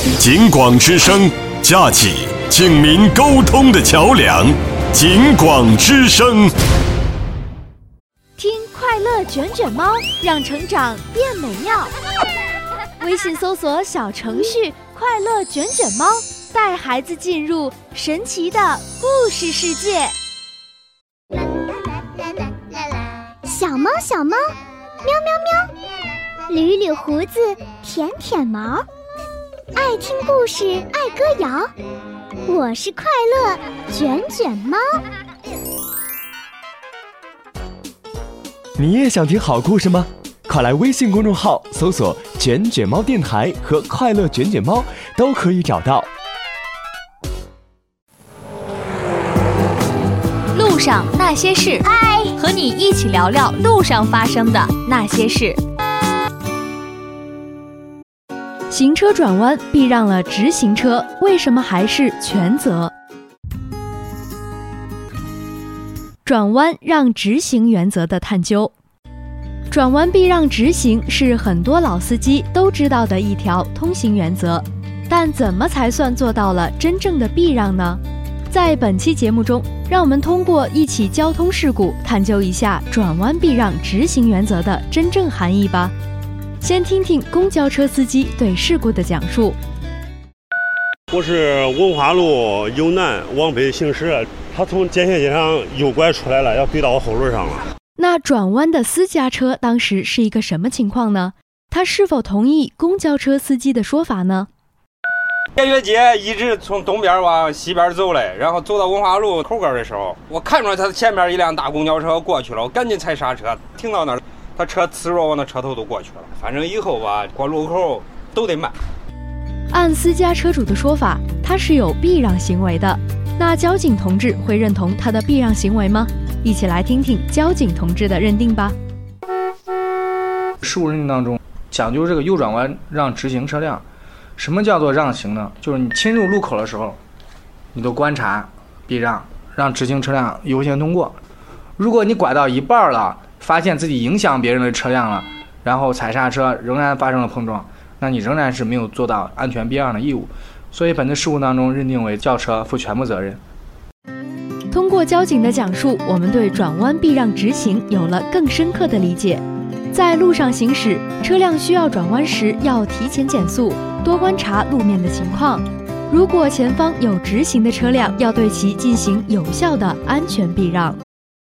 警广之声，架起警民沟通的桥梁。警广之声， 听快乐卷卷猫，让成长变美妙。微信搜索小程序“快乐卷卷猫”，带孩子进入神奇的故事世界。 小猫小猫，喵喵喵，捋捋胡子，舔舔毛，爱听故事，爱歌谣。我是快乐卷卷猫。 你也想听好故事吗？快来微信公众号搜索“卷卷猫电台”和“快乐卷卷猫”，都可以找到。 路上那些事， 嗨， 和你一起聊聊路上发生的那些事。行车转弯避让了直行车，为什么还是全责？转弯让直行原则的探究。转弯避让直行是很多老司机都知道的一条通行原则，但怎么才算做到了真正的避让呢？在本期节目中，让我们通过一起交通事故探究一下转弯避让直行原则的真正含义吧。先听听公交车司机对事故的讲述。 我是文化路由南往北行驶，他从间歇街上右拐出来了，要怼到我后轮上了。 那转弯的私家车当时是一个什么情况呢？他是否同意公交车司机的说法呢？ 连岳街一直从东边往西边走嘞，然后走到文化路口根的时候，我看出来他前面一辆大公交车过去了，我赶紧踩刹车，停到那儿，他车呲着我那车头都过去了。反正以后吧，过路口都得慢。 按私家车主的说法，他是有避让行为的。那交警同志会认同他的避让行为吗？一起来听听交警同志的认定吧。 事故认定当中讲究这个右转弯让直行车辆。什么叫做让行呢？就是你侵入路口的时候，你都观察避让，让直行车辆优先通过。如果你拐到一半了，发现自己影响别人的车辆了，然后踩刹车仍然发生了碰撞，那你仍然是没有做到安全避让的义务。所以本次事故当中认定为轿车负全部责任。 通过交警的讲述，我们对转弯避让直行有了更深刻的理解。在路上行驶，车辆需要转弯时要提前减速，多观察路面的情况。如果前方有直行的车辆，要对其进行有效的安全避让。